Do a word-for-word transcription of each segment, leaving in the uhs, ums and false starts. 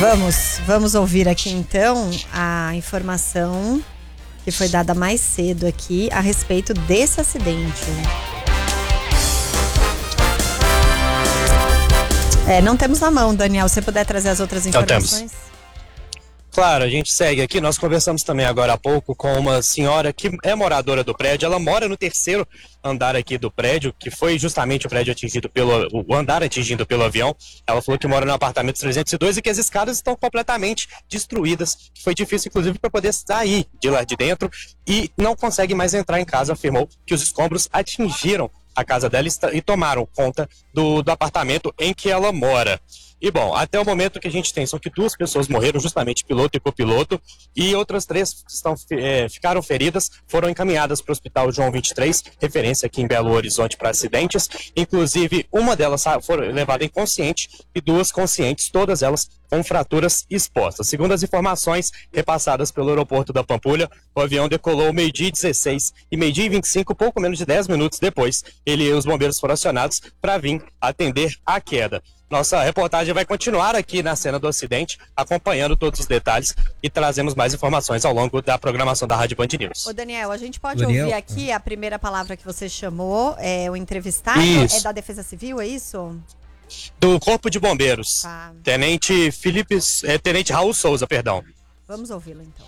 Vamos, vamos ouvir aqui então a informação que foi dada mais cedo aqui a respeito desse acidente. É, não temos na mão, Daniel. Se você puder trazer as outras informações. Claro, a gente segue aqui. Nós conversamos também agora há pouco com uma senhora que é moradora do prédio. Ela mora no terceiro andar aqui do prédio, que foi justamente o prédio atingido pelo o andar atingido pelo avião. Ela falou que mora no apartamento trezentos e dois e que as escadas estão completamente destruídas. Foi difícil, inclusive, para poder sair de lá de dentro e não consegue mais entrar em casa. Afirmou que os escombros atingiram a casa dela e tomaram conta do, do apartamento em que ela mora. E bom, até o momento que a gente tem são que duas pessoas morreram, justamente piloto e copiloto, e outras três estão, é, ficaram feridas, foram encaminhadas para o Hospital João vinte e três, referência aqui em Belo Horizonte para acidentes. Inclusive, uma delas foi levada inconsciente e duas conscientes, todas elas com fraturas expostas. Segundo as informações repassadas pelo aeroporto da Pampulha, o avião decolou meio-dia e dezesseis e meio-dia e vinte e cinco, pouco menos de dez minutos depois, ele e os bombeiros foram acionados para vir atender a queda. Nossa reportagem vai continuar aqui na cena do acidente, acompanhando todos os detalhes e trazemos mais informações ao longo da programação da Rádio Band News. Ô Daniel, a gente pode Daniel? ouvir aqui a primeira palavra que você chamou, é o entrevistado, isso. É da Defesa Civil, é isso? Do Corpo de Bombeiros, tá. Tenente Felipe, é, Tenente Raul Souza, perdão. Vamos ouvi-lo então.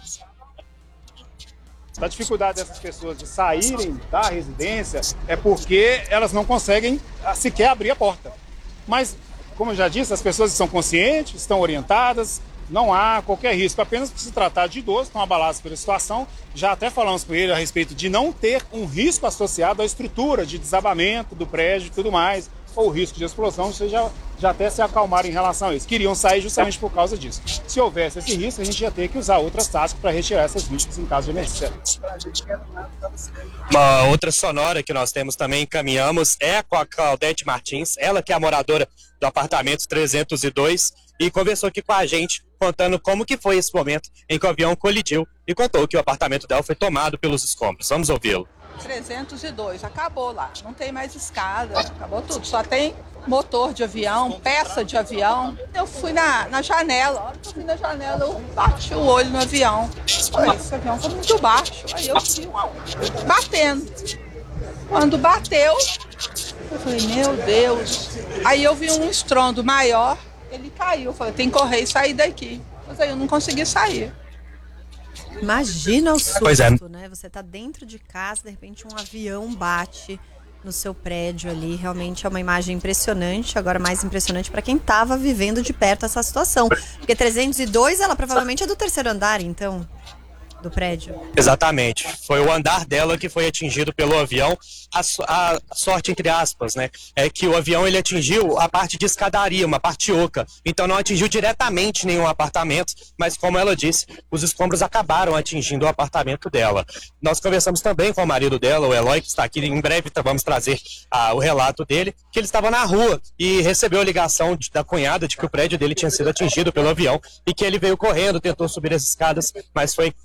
A dificuldade dessas pessoas de saírem da residência é porque elas não conseguem sequer abrir a porta. Mas, como eu já disse, as pessoas estão conscientes, estão orientadas, não há qualquer risco, apenas por se tratar de idosos, estão abalados pela situação. Já até falamos com ele a respeito de não ter um risco associado à estrutura de desabamento do prédio e tudo mais, ou o risco de explosão, vocês já, já até se acalmaram em relação a isso. Queriam sair justamente por causa disso. Se houvesse esse risco, a gente ia ter que usar outras táticas para retirar essas vítimas em caso de emergência. Uma outra sonora que nós temos também, encaminhamos, é com a Claudete Martins, ela que é a moradora do apartamento trezentos e dois, e conversou aqui com a gente, contando como que foi esse momento em que o avião colidiu e contou que o apartamento dela foi tomado pelos escombros. Vamos ouvi-lo. trezentos e dois, acabou lá, não tem mais escada, acabou tudo, só tem motor de avião, peça de avião. Eu fui na, na janela, a hora que eu fui na janela, eu bati o olho no avião. Foi, esse avião foi muito baixo, aí eu fui batendo. Quando bateu, eu falei, meu Deus. Aí eu vi um estrondo maior, ele caiu, eu falei, tem que correr e sair daqui. Mas aí eu não consegui sair. Imagina o susto, pois é. né? Você tá dentro de casa, de repente um avião bate no seu prédio ali. Realmente é uma imagem impressionante. Agora mais impressionante para quem tava vivendo de perto essa situação. Porque trezentos e dois, ela provavelmente é do terceiro andar, então, do prédio. Exatamente. Foi o andar dela que foi atingido pelo avião. A, a sorte, entre aspas, né, é que o avião ele atingiu a parte de escadaria, uma parte oca. Então não atingiu diretamente nenhum apartamento, mas como ela disse, os escombros acabaram atingindo o apartamento dela. Nós conversamos também com o marido dela, o Eloy, que está aqui. Em breve vamos trazer ah, o relato dele, que ele estava na rua e recebeu a ligação de, da cunhada de que o prédio dele tinha sido atingido pelo avião e que ele veio correndo, tentou subir as escadas, mas foi